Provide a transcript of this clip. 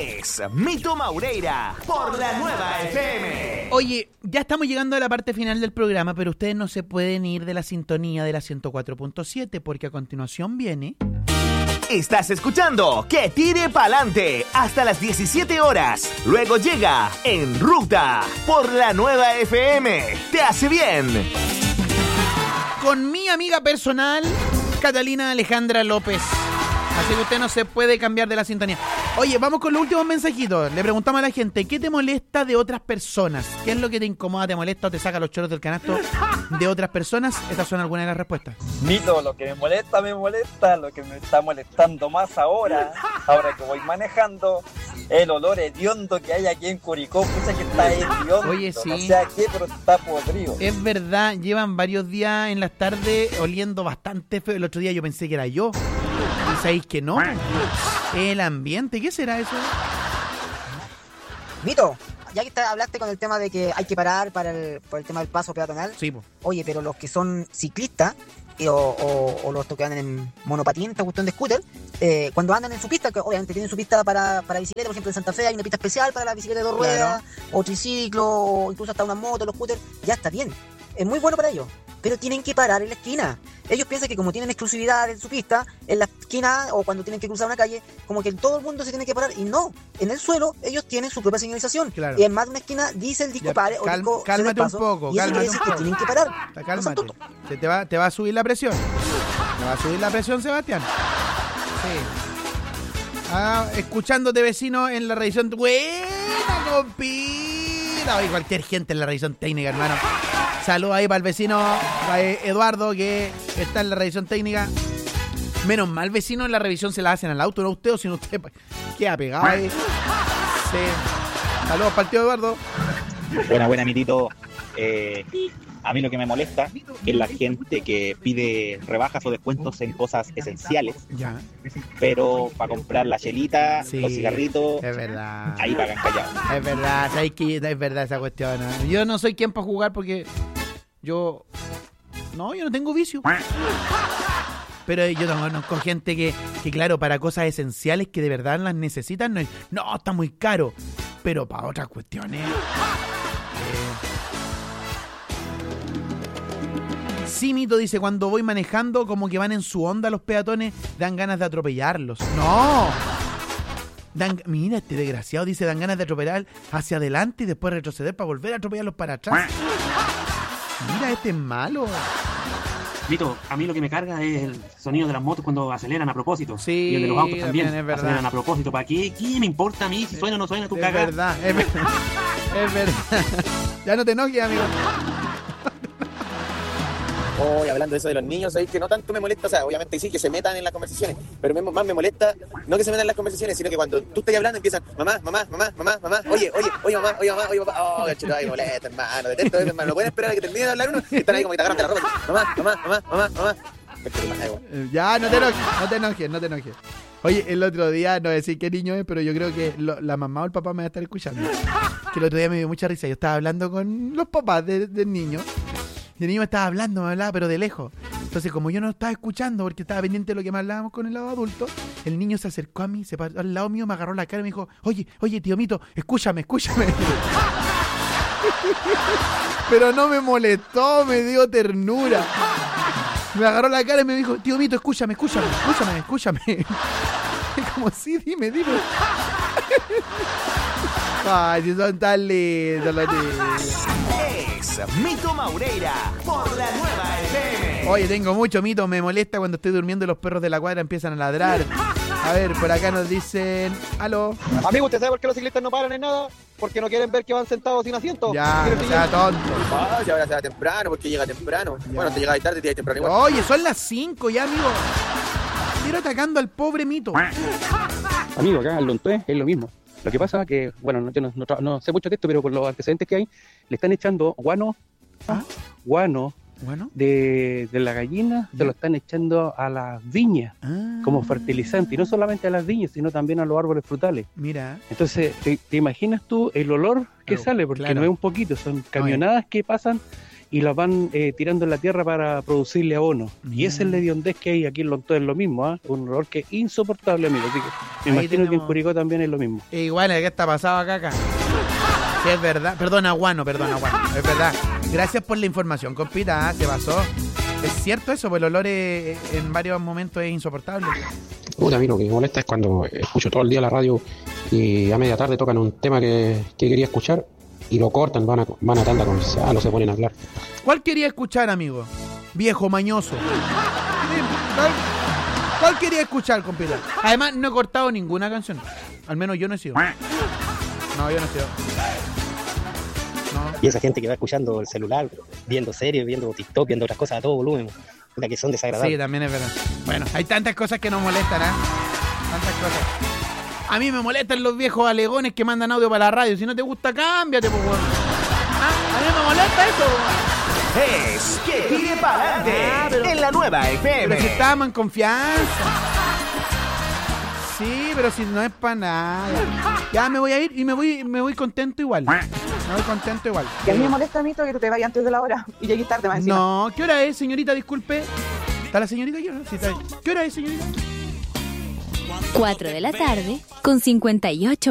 Es Mito Maureira por la Nueva FM. Oye, ya estamos llegando a la parte final del programa, pero ustedes no se pueden ir de la sintonía de la 104.7 porque a continuación viene... Estás escuchando Que Tire Pa'lante hasta las 17 horas. Luego llega En Ruta por la Nueva FM. Te hace bien. Con mi amiga personal, Catalina Alejandra López. Así que usted no se puede cambiar de la sintonía. Oye, vamos con los últimos mensajitos. Le preguntamos a la gente, ¿qué te molesta de otras personas? ¿Qué es lo que te incomoda, te molesta o te saca los choros del canasto de otras personas? Estas son algunas de las respuestas. Mito, lo que me molesta, lo que me está molestando más ahora que voy manejando, el olor hediondo que hay aquí en Curicó, pucha que está hediondo. Oye, sí. No sé a qué, pero está podrido. Es verdad, llevan varios días en las tardes oliendo bastante feo. El otro día yo pensé que era yo. ¿Y sabéis que no? El ambiente, ¿qué será eso? Mito, ya que hablaste con el tema de que hay que parar por el tema del paso peatonal. Sí, po. Oye, pero los que son ciclistas o los que andan en monopatín, esta cuestión de scooter, cuando andan en su pista, que obviamente tienen su pista para bicicleta, por ejemplo en Santa Fe hay una pista especial para la bicicleta de dos ruedas, o triciclo, o incluso hasta una moto, los scooters, ya está bien. Es muy bueno para ellos, pero tienen que parar en la esquina. Ellos piensan que como tienen exclusividad en su pista, en la esquina o cuando tienen que cruzar una calle, como que todo el mundo se tiene que parar. Y no, en el suelo ellos tienen su propia señalización. Claro. Y en más de una esquina dice el disco pare o disco cálmate paso, un poco, y eso quiere decir que tienen que parar. Cálmate. Te va a subir la presión. Te va a subir la presión, Sebastián. Sí. Escuchándote, vecino, en la revisión. ¡Buena, compita! Oye, cualquier gente en la revisión técnica, hermano. Saludos ahí para el vecino Eduardo, que está en la revisión técnica. Menos mal, vecino, en la revisión se la hacen al auto, no usted, o si no usted queda pegado ahí. Sí. Saludos para el tío Eduardo. Buena, mitito. A mí lo que me molesta es la gente que pide rebajas o descuentos en cosas esenciales. Ya. Pero para comprar la chelita, Sí, los cigarritos, es verdad. ahí pagan callados. Es verdad, ¿sabes qué? Es verdad esa cuestión, ¿no? Yo no soy quien para jugar porque yo no tengo vicio. Pero yo conozco gente que claro, para cosas esenciales que de verdad las necesitan, no, está muy caro. Pero para otras cuestiones... Sí, Mito dice, cuando voy manejando, como que van en su onda los peatones, dan ganas de atropellarlos. ¡No! Mira, este desgraciado dice, dan ganas de atropellar hacia adelante y después retroceder para volver a atropellarlos para atrás. Mira, este es malo. Mito, a mí lo que me carga es el sonido de las motos cuando aceleran a propósito. Sí, y el de los autos también. Es verdad. Aceleran a propósito. ¿Para qué? ¿Qué me importa a mí si suena o no suena? Tú cagas. Es verdad. Es verdad. Ya no te enojes, amigo. Hoy hablando de eso de los niños, sabéis que no tanto me molesta, o sea, obviamente sí que se metan en las conversaciones, pero más me molesta no que se metan en las conversaciones, sino que cuando tú estás hablando empiezan, mamá, oye, papá, oh, cachito, ay, molesta, hermano, detesto eso, hermano, no pueden esperar a que termine de hablar uno y están ahí como que te agarran de la ropa, mamá. Ya, no te enojes. Oye, el otro día, no voy a decir qué niño es, pero yo creo que la mamá o el papá me va a estar escuchando. Que el otro día me dio mucha risa, yo estaba hablando con los papás del niño. Y el niño me estaba hablando, me hablaba, pero de lejos. Entonces, como yo no estaba escuchando, porque estaba pendiente de lo que me hablábamos con el lado adulto, el niño se acercó a mí, se paró al lado mío, me agarró la cara y me dijo, oye, tío Mito, escúchame. Pero no me molestó, me dio ternura. Me agarró la cara y me dijo, tío Mito, escúchame. Como, sí, dime. Ay, si son tan lindos los niños. Mito Maureira por la Nueva FM. Oye, tengo mucho mito, me molesta cuando estoy durmiendo y los perros de la cuadra empiezan a ladrar. A ver, por acá nos dicen, aló. Amigo, ¿usted sabe por qué los ciclistas no paran en nada? Porque no quieren ver que van sentados sin asiento. Ya, no sea tonto. Y ahora se va temprano, porque llega temprano. Ya. Bueno, te llegas tarde, te llegas temprano igual. Oye, son las 5 ya, amigo. Quiero atacando al pobre mito. Amigo, acá en Lontué es lo mismo. Lo que pasa es que, bueno, yo no sé mucho de esto, pero por los antecedentes que hay, le están echando guano de la gallina, se lo están echando a las viñas como fertilizante, y no solamente a las viñas, sino también a los árboles frutales. Mira. Entonces, ¿te imaginas tú el olor que sale? Porque no es un poquito, son camionadas que pasan y las van tirando en la tierra para producirle abono. Y esa es la hediondez que hay aquí en Lontué, es lo mismo, ¿ah? Un olor que es insoportable, amigo. Así que me imagino que en Curicó también es lo mismo. Igual, ¿qué está pasado acá? Sí, es verdad. Perdona, Guano. Es verdad. Gracias por la información, compita. Se pasó. Es cierto eso, pues el olor en varios momentos es insoportable. Puta, a mí lo que me molesta es cuando escucho todo el día la radio y a media tarde tocan un tema que quería escuchar y lo cortan, van a tanda comercial, no se ponen a hablar. ¿Cuál quería escuchar, amigo? Viejo mañoso. ¿Cuál quería escuchar, compita? Además, no he cortado ninguna canción. Al menos yo no he sido. No, yo no he sido. No. Y esa gente que va escuchando el celular, viendo series, viendo TikTok, viendo otras cosas a todo volumen, que son desagradables. Sí, también es verdad. Bueno, hay tantas cosas que nos molestan, ¿eh? Tantas cosas. A mí me molestan los viejos alegones que mandan audio para la radio. Si no te gusta, cámbiate, pues, weón. A mí me molesta eso, weón. Es que tire para adelante en la nueva FM. Pero si estábamos en confianza. Sí, pero si no es para nada. Ya me voy a ir y me voy contento igual. Me voy contento igual. Y a mí me molesta, Mito, que tú te vayas antes de la hora y llegues tarde más encima. No, ¿qué hora es, señorita? Disculpe. ¿Está la señorita aquí o no? Sí, está ahí. ¿Qué hora es, señorita? 4 de la tarde con 58